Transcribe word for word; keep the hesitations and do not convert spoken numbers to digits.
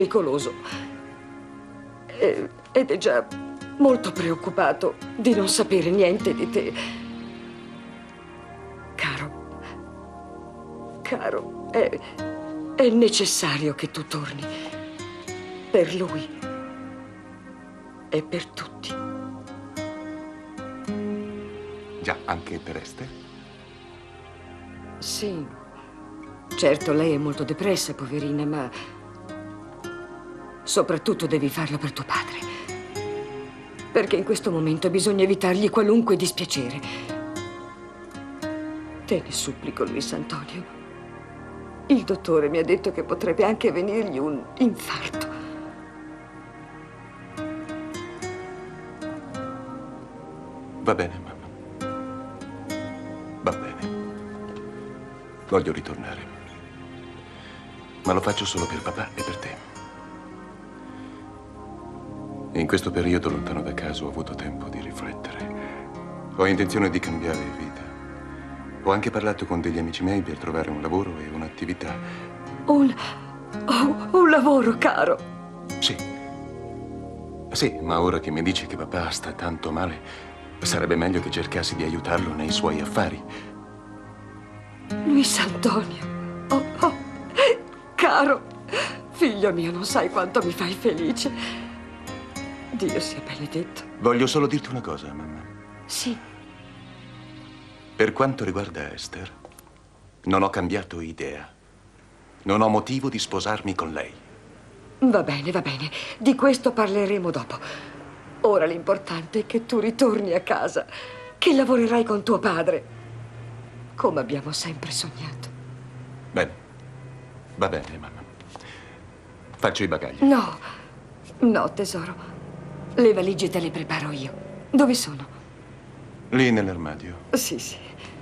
pericoloso. E, ed è già molto preoccupato di non sapere niente di te. Caro, caro, è, è necessario che tu torni. Per lui e per tutti. Già, anche per Esther? Sì, certo, lei è molto depressa, poverina, ma soprattutto devi farlo per tuo padre. Perché in questo momento bisogna evitargli qualunque dispiacere. Te ne supplico, Luis Antonio. Il dottore mi ha detto che potrebbe anche venirgli un infarto. Va bene, mamma. Va bene. Voglio ritornare. Ma lo faccio solo per papà e per te. In questo periodo lontano da casa ho avuto tempo di riflettere. Ho intenzione di cambiare vita. Ho anche parlato con degli amici miei per trovare un lavoro e un'attività. Un... Oh, un lavoro, caro. Sì. Sì, ma ora che mi dici che papà sta tanto male, sarebbe meglio che cercassi di aiutarlo nei suoi affari. Luis Antonio. Oh, oh. Caro. Figlio mio, non sai quanto mi fai felice. Dio sia benedetto. Voglio solo dirti una cosa, mamma. Sì. Per quanto riguarda Esther, non ho cambiato idea. Non ho motivo di sposarmi con lei. Va bene, va bene. Di questo parleremo dopo. Ora l'importante è che tu ritorni a casa, che lavorerai con tuo padre, come abbiamo sempre sognato. Bene. Va bene, mamma. Faccio i bagagli. No, no, tesoro. Le valigie te le preparo io. Dove sono? Lì nell'armadio. Sì, sì.